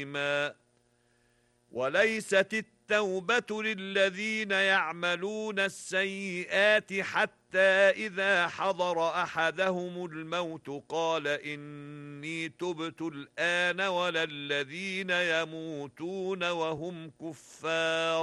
وليست التوبة للذين يعملون السيئات حتى إذا حضر أحدهم الموت قال إني تبت الآن ولا الذين يموتون وهم كفار.